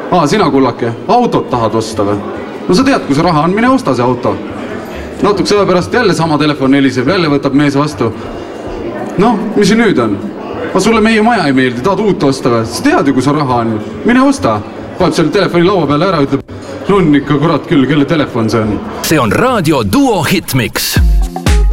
Sina kullake, autot tahad osta või? No sa tead, kui see raha on, mine osta see auto. Natuke selle pärast jälle sama telefon heliseb, jälle võtab mees vastu. Noh, mis see nüüd on? Sulle meie maja ei meeldi, tahad uut osta või? Sa tead ju, kui see raha on. Mine osta. Paneb selle telefoni laua peale ära, ütleb, on ikka kurat küll, kelle telefon see on. See on Raadio Duo Hitmix.